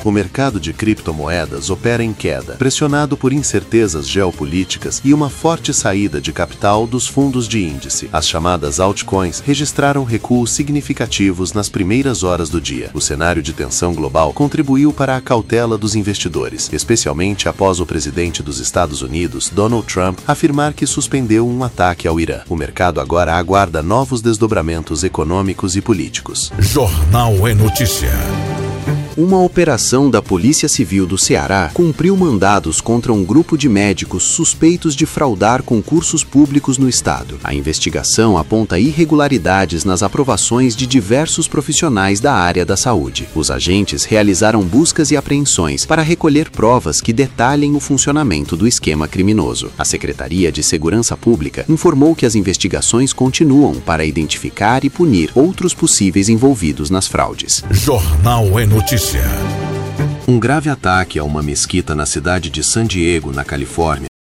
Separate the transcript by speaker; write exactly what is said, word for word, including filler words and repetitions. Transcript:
Speaker 1: O mercado de criptomoedas opera em queda, pressionado por incertezas geopolíticas e uma forte saída de capital dos fundos de índice. As chamadas altcoins registraram recuos significativos nas primeiras horas do dia. O cenário de tensão global contribuiu para a cautela dos investidores, especialmente após o presidente dos Estados Unidos, Donald Trump, afirmar que suspendeu um ataque ao Irã. O mercado agora aguarda novos desdobramentos econômicos e políticos.
Speaker 2: Jornal é Notícia.
Speaker 3: Uma operação da Polícia Civil do Ceará cumpriu mandados contra um grupo de médicos suspeitos de fraudar concursos públicos no estado. A investigação aponta irregularidades nas aprovações de diversos profissionais da área da saúde. Os agentes realizaram buscas e apreensões para recolher provas que detalhem o funcionamento do esquema criminoso. A Secretaria de Segurança Pública informou que as investigações continuam para identificar e punir outros possíveis envolvidos nas fraudes.
Speaker 2: Jornal é Notícia.
Speaker 1: Um grave ataque a uma mesquita na cidade de San Diego, na Califórnia,